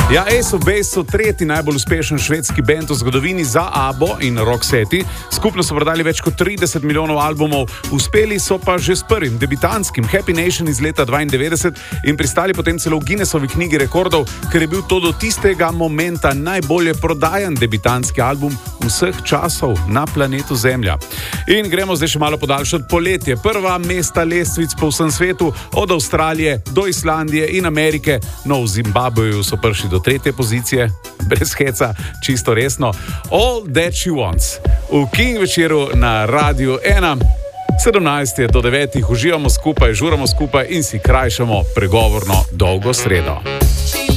Ja, Ace of Base so tretji najbolj uspešen švedski bend v zgodovini za ABBO in Roxette. Skupno so prodali več kot 30 milijonov albumov, uspeli so pa že s prvim debitantskim Happy Nation iz leta 92 in pristali potem celo v Guinnessovi knjigi rekordov, ker je bil to do tistega momenta najbolje prodajan debitantski album vseh časov na planetu Zemlja. In gremo zdaj še malo podaljšati poletje. Prva mesta lestvic po vsem svetu, od Avstralije do Islandije in Amerike, no v Zimbabveju so prišli do tretje pozicije, brez heca, čisto resno. All That She Wants. V King večeru na Radiu 1. 17 je do 9, uživamo skupaj, žuramo skupaj in si krajšamo pregovorno dolgo sredo.